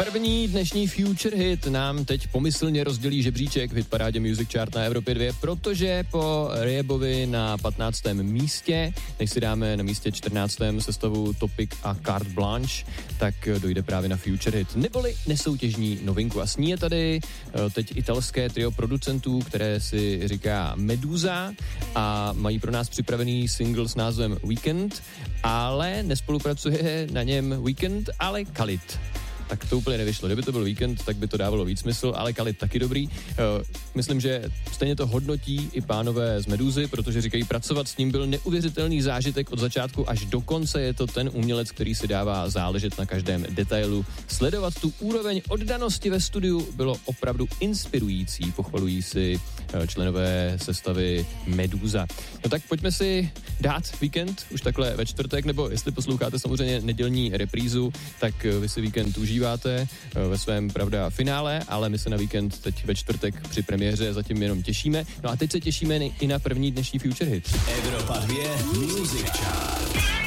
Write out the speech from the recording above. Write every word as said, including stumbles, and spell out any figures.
První dnešní Future Hit nám teď pomyslně rozdělí žebříček v hitparádě Music Chart na Evropě dva, protože po Riebovi na patnáctém místě, než si dáme na místě čtrnáctém sestavu Topic a Carte Blanche, tak dojde právě na Future Hit, neboli nesoutěžní novinku. A s ní je tady teď italské trio producentů, které si říká Medusa a mají pro nás připravený single s názvem Weekend, ale nespolupracuje na něm Weekend, ale Khalid. Tak to úplně nevyšlo. Kdyby to byl Weekend, tak by to dávalo víc smysl, ale Khalid taky dobrý. Myslím, že stejně to hodnotí i pánové z Medúzy, protože říkají, pracovat s ním byl neuvěřitelný zážitek od začátku až do konce. Je to ten umělec, který si dává záležet na každém detailu. Sledovat tu úroveň oddanosti ve studiu bylo opravdu inspirující, pochvalují si členové sestavy Medusa. No tak pojďme si dát Weekend už takhle ve čtvrtek, nebo jestli posloucháte samozřejmě nedělní reprízu, tak vy si Weekend užíváte ve svém, pravda, finále, ale my se na Weekend teď ve čtvrtek při premiéře zatím jenom těšíme. No a teď se těšíme i na první dnešní Future Hit. Evropa dva Music Chart.